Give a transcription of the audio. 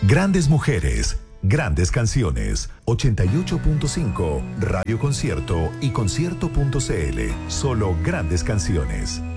Grandes mujeres, grandes canciones. 88.5 Radio Concierto y concierto.cl. Solo grandes canciones.